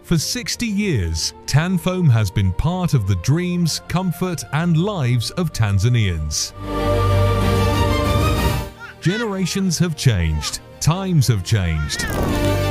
For 60 years, Tanfoam has been part of the dreams, comfort and lives of Tanzanians. Generations have changed, times have changed.